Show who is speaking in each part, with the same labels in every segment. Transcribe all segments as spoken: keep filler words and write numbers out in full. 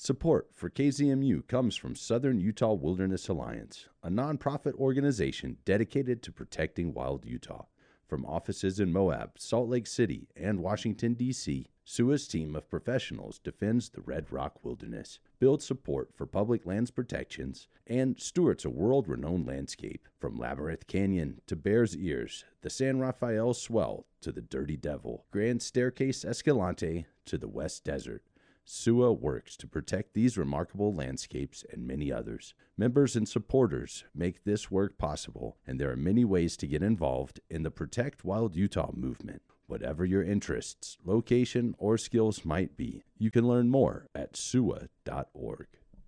Speaker 1: Support for K Z M U comes from Southern Utah Wilderness Alliance, a nonprofit organization dedicated to protecting wild Utah. From offices in Moab, Salt Lake City, and Washington, D C, S U A's team of professionals defends the Red Rock Wilderness, builds support for public lands protections, and stewards a world-renowned landscape. From Labyrinth Canyon to Bears Ears, the San Rafael Swell to the Dirty Devil, Grand Staircase Escalante to the West Desert, S U A works to protect these remarkable landscapes and many others. Members and supporters make this work possible, and there are many ways to get involved in the Protect Wild Utah movement. Whatever your interests, location, or skills might be, you can learn more at S U A dot org.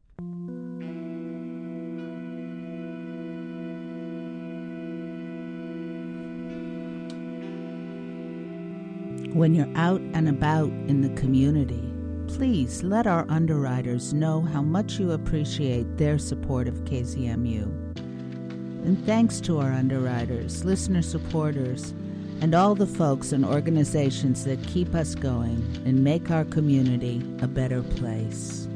Speaker 2: When you're out and about in the community, please let our underwriters know how much you appreciate their support of K Z M U. And thanks to our underwriters, listener supporters, and all the folks and organizations that keep us going and make our community a better place.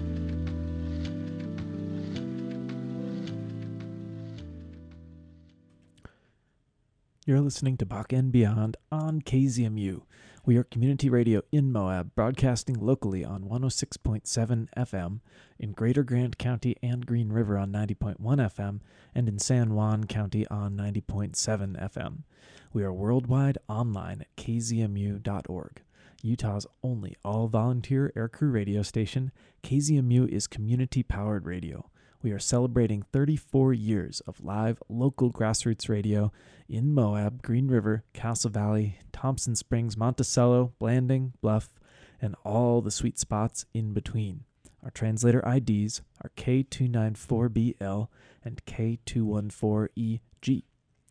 Speaker 3: You're listening to Bach and Beyond on K Z M U. We are community radio in Moab, broadcasting locally on one oh six point seven F M, in Greater Grant County and Green River on ninety point one F M, and in San Juan County on ninety point seven F M. We are worldwide online at K Z M U dot org. Utah's only all-volunteer aircrew radio station, K Z M U is community-powered radio. We are celebrating thirty-four years of live local grassroots radio in Moab, Green River, Castle Valley, Thompson Springs, Monticello, Blanding, Bluff, and all the sweet spots in between. Our translator I Ds are K two nine four B L and K two one four E G.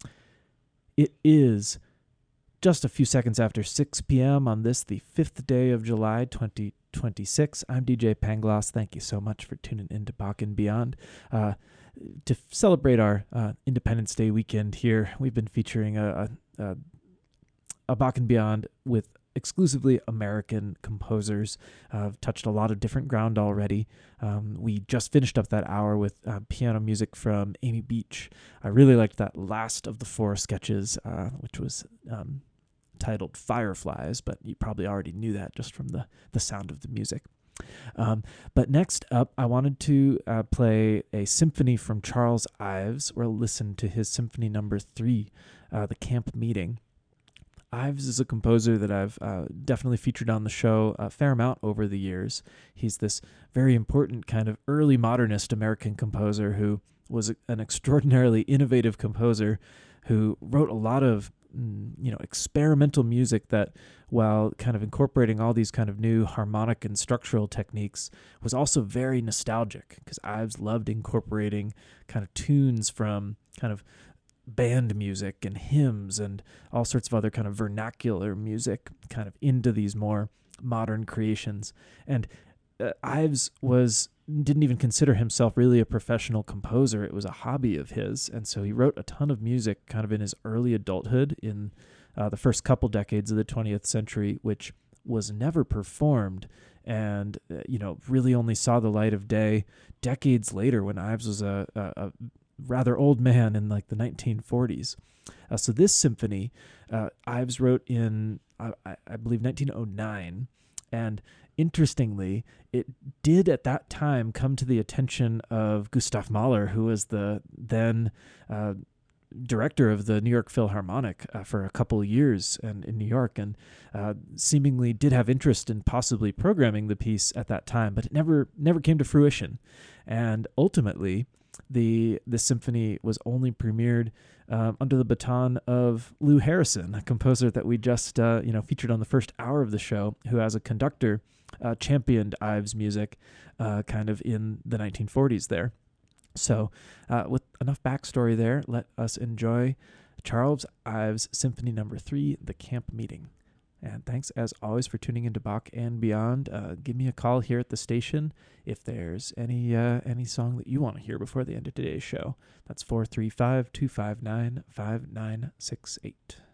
Speaker 3: It is just a few seconds after six p.m. on this, the fifth day of July, twenty twenty-six. I'm D J Pangloss. Thank you so much for tuning in to Bach and Beyond. Uh, to f- celebrate our uh, Independence Day weekend here, we've been featuring a, a, a, a Bach and Beyond with exclusively American composers. Uh, I've touched a lot of different ground already. Um, we just finished up that hour with uh, piano music from Amy Beach. I really liked that last of the four sketches, uh, which was um, titled Fireflies, but you probably already knew that just from the, the sound of the music. Um, but next up, I wanted to uh, play a symphony from Charles Ives, or listen to his symphony number three, uh, The Camp Meeting. Ives is a composer that I've uh, definitely featured on the show a fair amount over the years. He's this very important kind of early modernist American composer who was a, an extraordinarily innovative composer who wrote a lot of you know, experimental music that, while kind of incorporating all these kind of new harmonic and structural techniques, was also very nostalgic, because Ives loved incorporating kind of tunes from kind of band music and hymns and all sorts of other kind of vernacular music kind of into these more modern creations. And uh, Ives was didn't even consider himself really a professional composer. It was a hobby of his. And so he wrote a ton of music kind of in his early adulthood in uh, the first couple decades of the twentieth century, which was never performed and, uh, you know, really only saw the light of day decades later when Ives was a, a, a rather old man in like the nineteen forties. Uh, so this symphony, uh, Ives wrote in, I, I believe, nineteen oh nine. And interestingly, it did at that time come to the attention of Gustav Mahler, who was the then uh, director of the New York Philharmonic uh, for a couple of years and in New York, and uh, seemingly did have interest in possibly programming the piece at that time, but it never never came to fruition. And ultimately, the the symphony was only premiered um, under the baton of Lou Harrison, a composer that we just uh, you know featured on the first hour of the show, who as a conductor uh, championed Ives' music uh, kind of in the nineteen forties there. So uh, with enough backstory there, let us enjoy Charles Ives' Symphony Number Three, The Camp Meeting. And thanks, as always, for tuning into Bach and Beyond. Uh, give me a call here at the station if there's any uh, any song that you want to hear before the end of today's show. That's four three five, two five nine, five nine six eight.